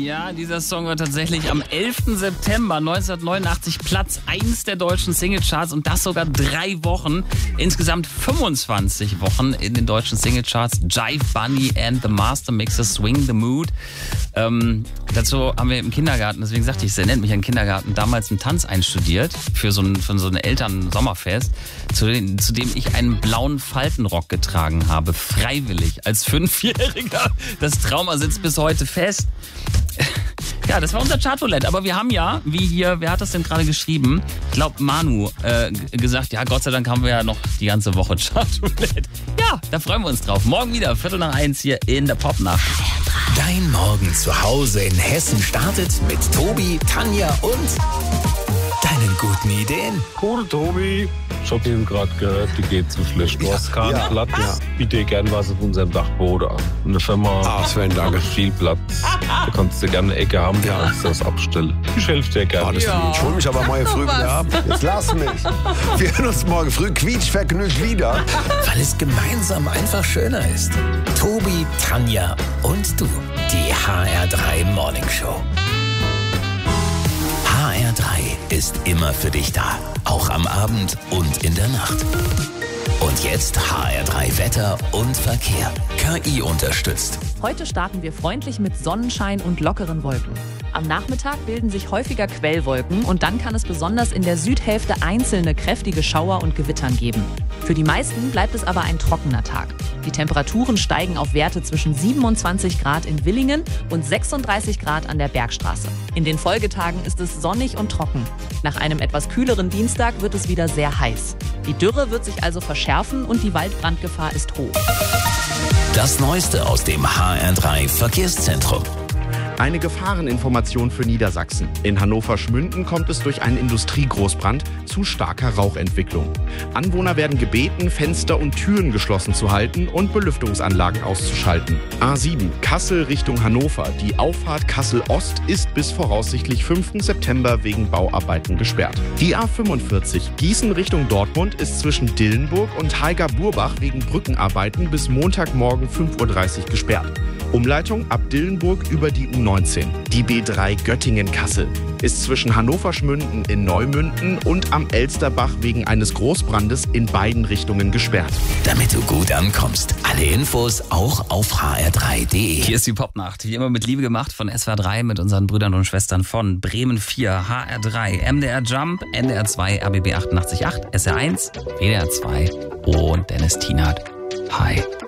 Ja, dieser Song war tatsächlich am 11. September 1989 Platz 1 der deutschen Singlecharts und das sogar 3 Wochen. Insgesamt 25 Wochen in den deutschen Singlecharts. Jive Bunny and the Master Mixer Swing the Mood. Dazu haben wir im Kindergarten, deswegen sagte ich, es erinnert mich an den Kindergarten, damals einen Tanz einstudiert für so ein Eltern-Sommerfest, zu dem ich einen blauen Faltenrock getragen habe, freiwillig, als 5-Jähriger. Das Trauma sitzt bis heute fest. Ja, das war unser Chartroulette. Aber wir haben ja, wie hier, wer hat das denn gerade geschrieben? Ich glaube Manu, gesagt, ja, Gott sei Dank haben wir ja noch die ganze Woche Chartroulette. Ja, da freuen wir uns drauf. Morgen wieder, 12:45 hier in der Popnacht. Dein Morgen zu Hause in Hessen startet mit Tobi, Tanja und deinen guten Ideen. Cool, Tobi. Ich hab eben gerade gehört, die geht zu schlecht. Du hast keinen Platz. Ja. Biete dir gern was auf unserem Dachboden an. In der Firma Sven, danke. Viel Platz. Da kannst du gerne eine Ecke haben, da kannst du das abstellen. Ich helfe dir gerne. Ich hol mich aber morgen früh wieder ab. Jetzt lass mich. Wir hören uns morgen früh quietschvergnügt wieder. Weil es gemeinsam einfach schöner ist. Tobi, Tanja und du. Die HR3 Morning Show. HR3 ist immer für dich da. Auch am Abend und in der Nacht. Und jetzt HR3 Wetter und Verkehr. KI unterstützt. Heute starten wir freundlich mit Sonnenschein und lockeren Wolken. Am Nachmittag bilden sich häufiger Quellwolken und dann kann es besonders in der Südhälfte einzelne kräftige Schauer und Gewittern geben. Für die meisten bleibt es aber ein trockener Tag. Die Temperaturen steigen auf Werte zwischen 27 Grad in Villingen und 36 Grad an der Bergstraße. In den Folgetagen ist es sonnig und trocken. Nach einem etwas kühleren Dienstag wird es wieder sehr heiß. Die Dürre wird sich also verschärfen und die Waldbrandgefahr ist hoch. Das Neueste aus dem HR3 Verkehrszentrum. Eine Gefahreninformation für Niedersachsen. In Hannover-Schmünden kommt es durch einen Industriegroßbrand zu starker Rauchentwicklung. Anwohner werden gebeten, Fenster und Türen geschlossen zu halten und Belüftungsanlagen auszuschalten. A7 Kassel Richtung Hannover. Die Auffahrt Kassel-Ost ist bis voraussichtlich 5. September wegen Bauarbeiten gesperrt. Die A45 Gießen Richtung Dortmund ist zwischen Dillenburg und Haiger-Burbach wegen Brückenarbeiten bis Montagmorgen 5:30 Uhr gesperrt. Umleitung ab Dillenburg über die U19. Die B3 Göttingen-Kassel ist zwischen Hannover-Schmünden in Neumünden und am Elsterbach wegen eines Großbrandes in beiden Richtungen gesperrt. Damit du gut ankommst. Alle Infos auch auf hr3.de. Hier ist die Popnacht, wie immer mit Liebe gemacht von SWR 3 mit unseren Brüdern und Schwestern von Bremen 4, HR3, MDR Jump, NDR 2, RBB 88.8, SR1, WDR 2 und Dennis Tienert. Hi.